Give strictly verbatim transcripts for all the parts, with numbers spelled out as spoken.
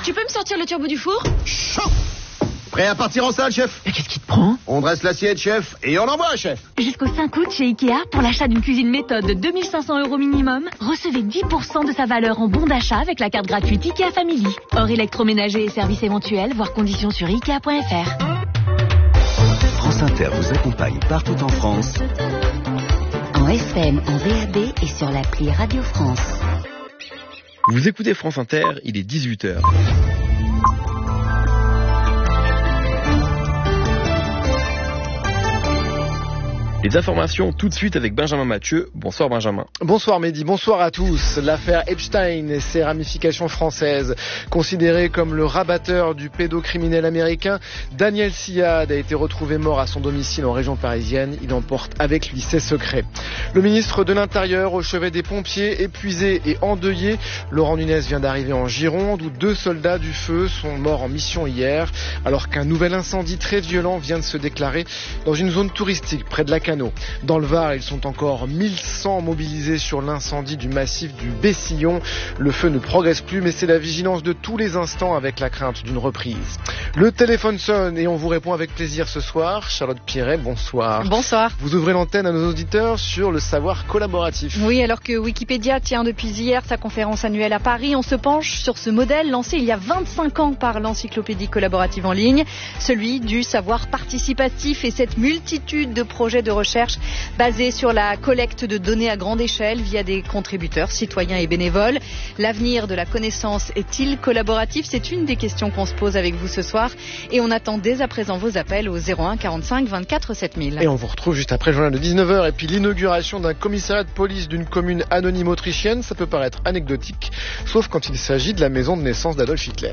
Tu peux me sortir le turbo du four? Chaud. Prêt à partir en salle, chef? Mais qu'est-ce qui te prend? On dresse l'assiette, chef, et on envoie, chef. Jusqu'au cinq août chez Ikea, pour l'achat d'une cuisine méthode de deux mille cinq cents euros minimum, recevez dix pour cent de sa valeur en bon d'achat avec la carte gratuite Ikea Family. Hors électroménager et services éventuels, voir conditions sur ikea point f r. France Inter vous accompagne partout en France. En F M, en V A B et sur l'appli Radio France. Vous écoutez France Inter, il est dix-huit heures. Les informations tout de suite avec Benjamin Mathieu. Bonsoir Benjamin. Bonsoir Mehdi, bonsoir à tous. L'affaire Epstein et ses ramifications françaises. Considéré comme le rabatteur du pédocriminel américain, Daniel Siad a été retrouvé mort à son domicile en région parisienne. Il emporte avec lui ses secrets. Le ministre de l'Intérieur au chevet des pompiers, épuisé et endeuillé. Laurent Nunez vient d'arriver en Gironde où deux soldats du feu sont morts en mission hier, alors qu'un nouvel incendie très violent vient de se déclarer dans une zone touristique près de la Dans le Var, ils sont encore mille cent mobilisés sur l'incendie du massif du Bessillon. Le feu ne progresse plus, mais c'est la vigilance de tous les instants avec la crainte d'une reprise. Le téléphone sonne et on vous répond avec plaisir ce soir. Charlotte Piret, bonsoir. Bonsoir. Vous ouvrez l'antenne à nos auditeurs sur le savoir collaboratif. Oui, alors que Wikipédia tient depuis hier sa conférence annuelle à Paris, on se penche sur ce modèle lancé il y a vingt-cinq ans par l'encyclopédie collaborative en ligne, celui du savoir participatif et cette multitude de projets de recherche basée sur la collecte de données à grande échelle via des contributeurs, citoyens et bénévoles. L'avenir de la connaissance est-il collaboratif? C'est une des questions qu'on se pose avec vous ce soir et on attend dès à présent vos appels au zéro un quarante-cinq vingt-quatre sept mille. Et on vous retrouve juste après le journal de dix-neuf heures et puis l'inauguration d'un commissariat de police d'une commune anonyme autrichienne. Ça peut paraître anecdotique, sauf quand il s'agit de la maison de naissance d'Adolf Hitler.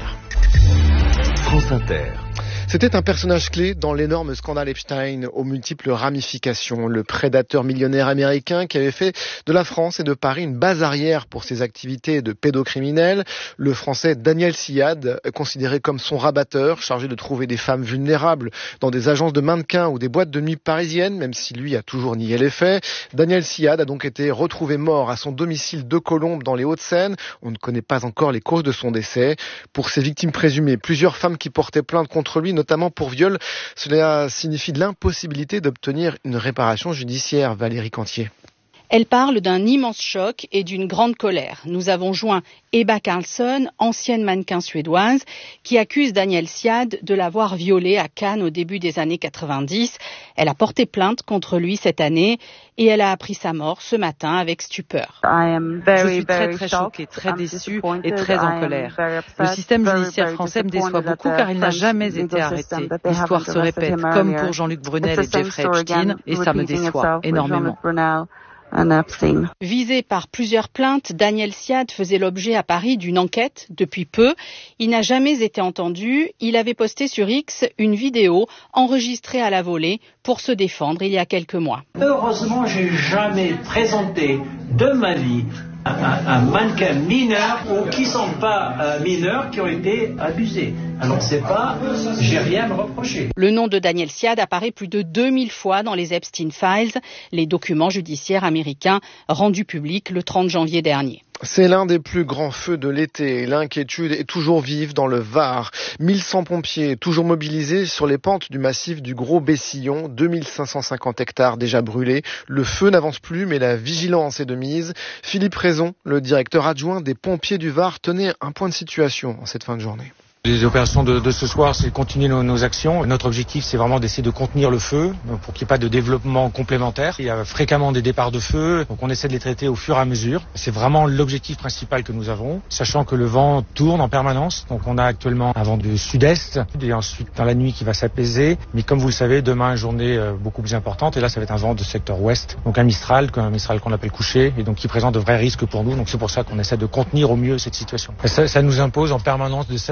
France Inter. C'était un personnage clé dans l'énorme scandale Epstein aux multiples ramifications. Le prédateur millionnaire américain qui avait fait de la France et de Paris une base arrière pour ses activités de pédocriminel. Le français Daniel Siad, considéré comme son rabatteur, chargé de trouver des femmes vulnérables dans des agences de mannequins ou des boîtes de nuit parisiennes, même si lui a toujours nié les faits. Daniel Siad a donc été retrouvé mort à son domicile de Colombes dans les Hauts-de-Seine. On ne connaît pas encore les causes de son décès. Pour ses victimes présumées, plusieurs femmes qui portaient plainte contre lui, notamment pour viol. Cela signifie de l'impossibilité d'obtenir une réparation judiciaire, Valérie Cantier. Elle parle d'un immense choc et d'une grande colère. Nous avons joint Ebba Karlsson, ancienne mannequin suédoise, qui accuse Daniel Siad de l'avoir violée à Cannes au début des années quatre-vingt-dix. Elle a porté plainte contre lui cette année et elle a appris sa mort ce matin avec stupeur. Je suis très très choquée, très déçue et très en colère. Le système judiciaire français me déçoit beaucoup car il n'a jamais été arrêté. L'histoire se répète comme pour Jean-Luc Brunel et Jeffrey Epstein et ça me déçoit énormément. Visé par plusieurs plaintes, Daniel Siad faisait l'objet à Paris d'une enquête depuis peu. Il n'a jamais été entendu. Il avait posté sur X une vidéo enregistrée à la volée pour se défendre il y a quelques mois. Heureusement, j'ai jamais présenté de ma vie un, un mannequin mineur ou qui ne sont pas euh, mineurs qui ont été abusés. Alors c'est pas, j'ai rien à me reprocher. Le nom de Daniel Siad apparaît plus de deux mille fois dans les Epstein Files, les documents judiciaires américains rendus publics le trente janvier dernier. C'est l'un des plus grands feux de l'été. L'inquiétude est toujours vive dans le Var. mille cent pompiers toujours mobilisés sur les pentes du massif du Gros Bessillon. deux mille cinq cent cinquante hectares déjà brûlés. Le feu n'avance plus, mais la vigilance est de mise. Philippe Raison, le directeur adjoint des pompiers du Var, tenait un point de situation en cette fin de journée. Les opérations de, de ce soir, c'est continuer nos, nos actions. Notre objectif, c'est vraiment d'essayer de contenir le feu pour qu'il n'y ait pas de développement complémentaire. Il y a fréquemment des départs de feu, donc on essaie de les traiter au fur et à mesure. C'est vraiment l'objectif principal que nous avons, sachant que le vent tourne en permanence. Donc on a actuellement un vent de sud-est et ensuite dans la nuit qui va s'apaiser. Mais comme vous le savez, demain, une journée beaucoup plus importante. Et là, ça va être un vent de secteur ouest, donc un Mistral, un Mistral qu'on appelle couché, et donc qui présente de vrais risques pour nous. Donc c'est pour ça qu'on essaie de contenir au mieux cette situation. Ça, ça nous impose en permanence de s'adapter à la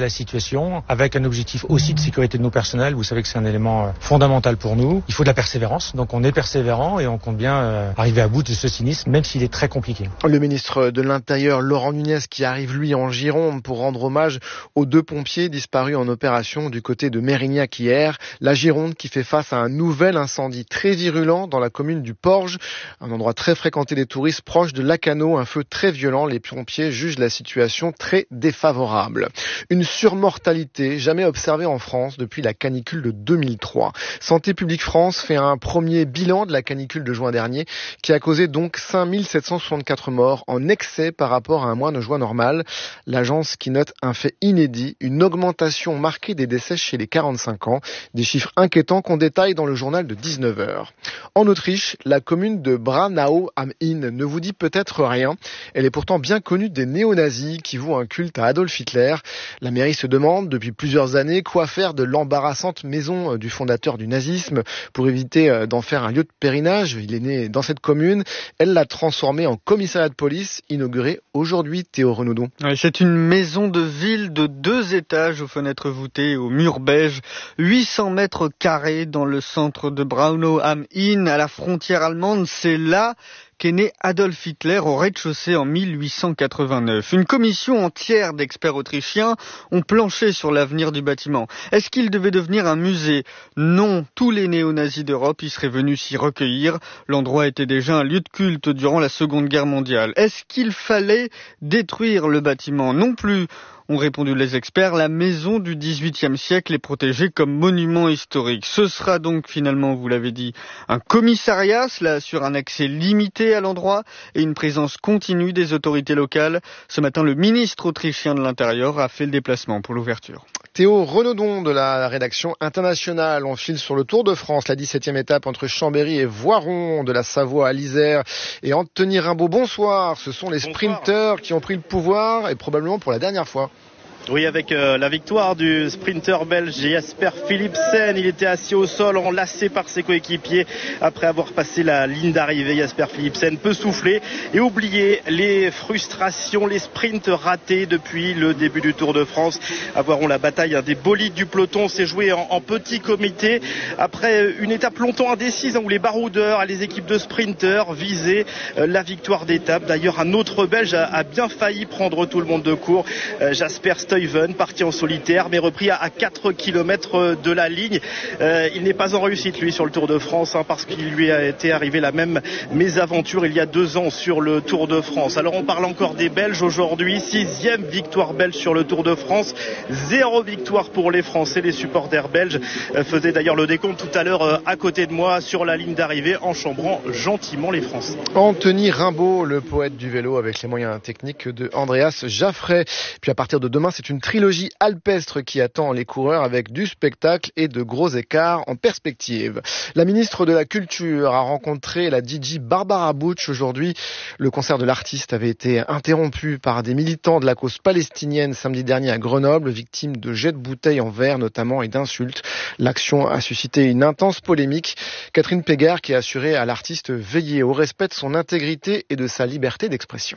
la situation, avec un objectif aussi de sécurité de nos personnels. Vous savez que c'est un élément fondamental pour nous. Il faut de la persévérance, donc on est persévérant et on compte bien euh, arriver à bout de ce sinistre, même s'il est très compliqué. Le ministre de l'Intérieur, Laurent Nunez, qui arrive lui en Gironde pour rendre hommage aux deux pompiers disparus en opération du côté de Mérignac hier. La Gironde qui fait face à un nouvel incendie très virulent dans la commune du Porge, un endroit très fréquenté des touristes proche de Lacanau, un feu très violent. Les pompiers jugent la situation très défavorable. Une surmortalité jamais observée en France depuis la canicule de deux mille trois. Santé publique France fait un premier bilan de la canicule de juin dernier qui a causé donc cinq mille sept cent soixante-quatre morts en excès par rapport à un mois de juin normal. L'agence qui note un fait inédit, une augmentation marquée des décès chez les quarante-cinq ans. Des chiffres inquiétants qu'on détaille dans le journal de dix-neuf heures. En Autriche, la commune de Braunau am Inn ne vous dit peut-être rien. Elle est pourtant bien connue des néo-nazis qui vouent un culte à Adolf Hitler. La mairie se demande depuis plusieurs années quoi faire de l'embarrassante maison du fondateur du nazisme pour éviter d'en faire un lieu de pèlerinage. Il est né dans cette commune. Elle l'a transformé en commissariat de police, inauguré aujourd'hui. Théo Renaudon. C'est une maison de ville de deux étages aux fenêtres voûtées, aux murs beige, huit cents mètres carrés dans le centre de Braunau am Inn, à la frontière allemande. C'est là qu'est né Adolf Hitler au rez-de-chaussée en mille huit cent quatre-vingt-neuf. Une commission entière d'experts autrichiens ont planché sur l'avenir du bâtiment. Est-ce qu'il devait devenir un musée ? Non, tous les néo-nazis d'Europe y seraient venus s'y recueillir. L'endroit était déjà un lieu de culte durant la Seconde Guerre mondiale. Est-ce qu'il fallait détruire le bâtiment ? Non plus. Ont répondu les experts, la maison du dix-huitième siècle est protégée comme monument historique. Ce sera donc finalement, vous l'avez dit, un commissariat, cela assure un accès limité à l'endroit et une présence continue des autorités locales. Ce matin, le ministre autrichien de l'Intérieur a fait le déplacement pour l'ouverture. Théo Renaudon de la rédaction internationale. On file sur le Tour de France, la dix-septième étape entre Chambéry et Voiron, de la Savoie à l'Isère. Et Anthony Rimbaud, bonsoir. Ce sont les sprinteurs qui ont pris le pouvoir et probablement pour la dernière fois. Oui, avec euh, la victoire du sprinter belge Jasper Philipsen. Il était assis au sol, enlacé par ses coéquipiers après avoir passé la ligne d'arrivée. Jasper Philipsen peut souffler et oublier les frustrations, les sprints ratés depuis le début du Tour de France. À Voiron, la bataille hein, des bolides du peloton s'est jouée en, en petit comité après une étape longtemps indécise hein, où les baroudeurs et les équipes de sprinters visaient euh, la victoire d'étape. D'ailleurs, un autre belge a, a bien failli prendre tout le monde de court. Euh, Jasper Stuyven, parti en solitaire, mais repris à quatre kilomètres de la ligne. Euh, il n'est pas en réussite, lui, sur le Tour de France, hein, parce qu'il lui a été arrivé la même mésaventure il y a deux ans sur le Tour de France. Alors, on parle encore des Belges aujourd'hui. Sixième victoire belge sur le Tour de France. Zéro victoire pour les Français. Les supporters belges euh, faisaient d'ailleurs le décompte tout à l'heure euh, à côté de moi sur la ligne d'arrivée, en chambrant gentiment les Français. Anthony Rimbaud, le poète du vélo, avec les moyens techniques de Andreas Jaffray. Puis à partir de demain, c'est une trilogie alpestre qui attend les coureurs avec du spectacle et de gros écarts en perspective. La ministre de la Culture a rencontré la D J Barbara Bush aujourd'hui. Le concert de l'artiste avait été interrompu par des militants de la cause palestinienne samedi dernier à Grenoble, victimes de jets de bouteilles en verre notamment et d'insultes. L'action a suscité une intense polémique. Catherine Pégard qui a assuré à l'artiste veiller au respect de son intégrité et de sa liberté d'expression.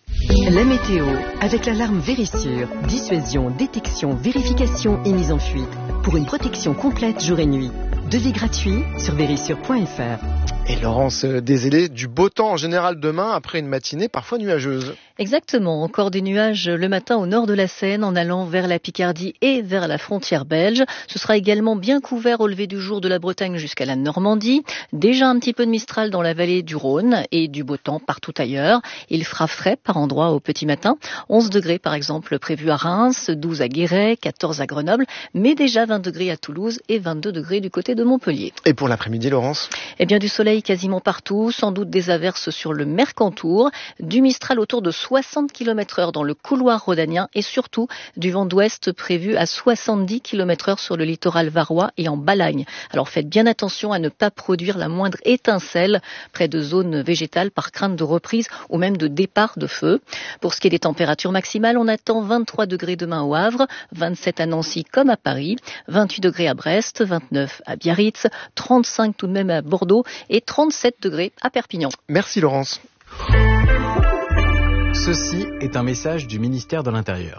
La météo, avec l'alarme Vérissure. Dissuasion, détection, vérification et mise en fuite. Pour une protection complète jour et nuit. Devis gratuit sur vérissure point f r. Et Laurence Dézélé, du beau temps en général demain après une matinée parfois nuageuse. Exactement, encore des nuages le matin au nord de la Seine en allant vers la Picardie et vers la frontière belge. Ce sera également bien couvert au lever du jour de la Bretagne jusqu'à la Normandie. Déjà un petit peu de Mistral dans la vallée du Rhône et du beau temps partout ailleurs. Il fera frais par endroits au petit matin. onze degrés par exemple prévus à Reims, douze à Guéret, quatorze à Grenoble, mais déjà vingt degrés à Toulouse et vingt-deux degrés du côté de Montpellier. Et pour l'après-midi, Laurence ? Eh bien du soleil quasiment partout, sans doute des averses sur le Mercantour, du Mistral autour de soixante kilomètres heure dans le couloir rhodanien et surtout du vent d'ouest prévu à soixante-dix kilomètres heure sur le littoral varois et en Balagne. Alors faites bien attention à ne pas produire la moindre étincelle près de zones végétales par crainte de reprise ou même de départ de feu. Pour ce qui est des températures maximales, on attend vingt-trois degrés demain au Havre, vingt-sept à Nancy comme à Paris, vingt-huit degrés à Brest, vingt-neuf à Biarritz, trente-cinq tout de même à Bordeaux et trente-sept degrés à Perpignan. Merci Laurence. Ceci est un message du ministère de l'Intérieur.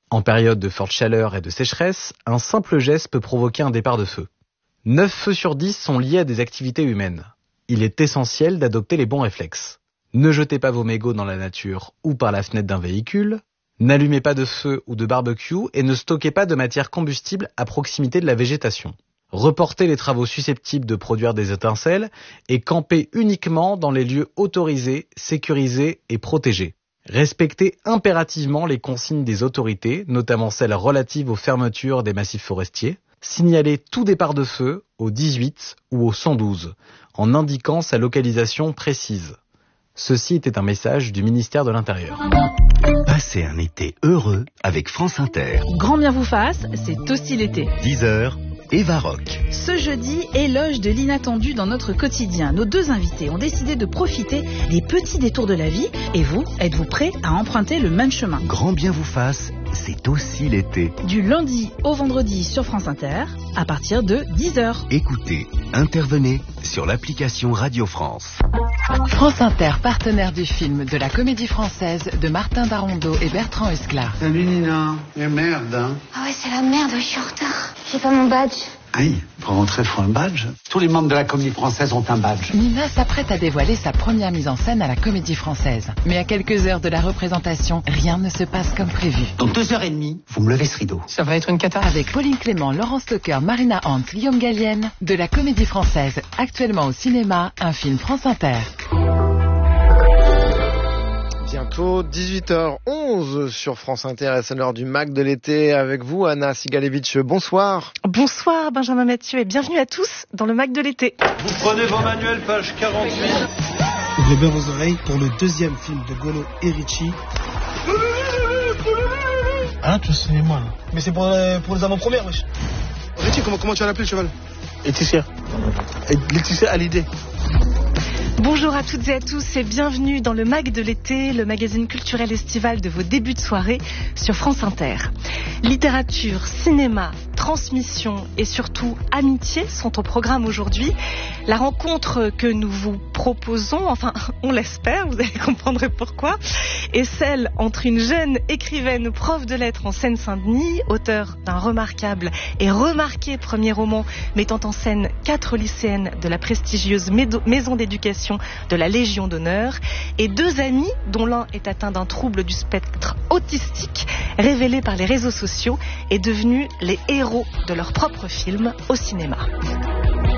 En période de forte chaleur et de sécheresse, un simple geste peut provoquer un départ de feu. neuf feux sur dix sont liés à des activités humaines. Il est essentiel d'adopter les bons réflexes. Ne jetez pas vos mégots dans la nature ou par la fenêtre d'un véhicule. N'allumez pas de feu ou de barbecue et ne stockez pas de matière combustible à proximité de la végétation. Reportez les travaux susceptibles de produire des étincelles et campez uniquement dans les lieux autorisés, sécurisés et protégés. Respectez impérativement les consignes des autorités, notamment celles relatives aux fermetures des massifs forestiers. Signalez tout départ de feu au dix-huit ou au cent douze, en indiquant sa localisation précise. Ceci était un message du ministère de l'Intérieur. Passez un été heureux avec France Inter. Grand bien vous fasse, c'est aussi l'été. dix heures, Eva Rock. Ce jeudi, éloge de l'inattendu dans notre quotidien. Nos deux invités ont décidé de profiter des petits détours de la vie. Et vous, êtes-vous prêts à emprunter le même chemin? Grand bien vous fasse, c'est aussi l'été. Du lundi au vendredi sur France Inter, à partir de dix heures. Écoutez, intervenez sur l'application Radio France. France Inter, partenaire du film de la Comédie Française de Martin Darondeau et Bertrand Huskla. Salut Nina, et merde hein. Ah ouais, c'est la merde, je suis en retard. J'ai pas mon badge. Aïe, pour rentrer, faut un badge. Tous les membres de la Comédie Française ont un badge. Nina s'apprête à dévoiler sa première mise en scène à la Comédie Française. Mais à quelques heures de la représentation, rien ne se passe comme prévu. Dans deux heures et demie, vous me levez ce rideau. Ça va être une cata. Avec Pauline Clément, Laurence Lecoeur, Marina Hans, Guillaume Gallienne, de la Comédie Française, actuellement au cinéma, un film France Inter. Bientôt dix-huit heures onze sur France Inter et c'est l'heure du Mac de l'été avec vous, Anna Sigalevitch. Bonsoir. Bonsoir Benjamin Mathieu et bienvenue à tous dans le Mac de l'été. Vous prenez vos manuels, page quarante-huit. Ouvrez bien vos oreilles pour le deuxième film de Golo et Ricci. Hein, tu sais moi là. Mais c'est pour, euh, pour les avant-premières, wesh. Ricci, comment, comment tu vas l'appeler le cheval? Laetitia. Laetitia Hallyday. Bonjour à toutes et à tous et bienvenue dans le Mag de l'été, le magazine culturel estival de vos débuts de soirée sur France Inter. Littérature, cinéma, transmission et surtout amitié sont au programme aujourd'hui. La rencontre que nous vous proposons, enfin on l'espère, vous allez comprendre pourquoi, est celle entre une jeune écrivaine prof de lettres en Seine-Saint-Denis, auteure d'un remarquable et remarqué premier roman mettant en scène quatre lycéennes de la prestigieuse maison d'éducation de la Légion d'honneur, et deux amis dont l'un est atteint d'un trouble du spectre autistique, révélé par les réseaux sociaux et devenus les héros de leur propre film au cinéma.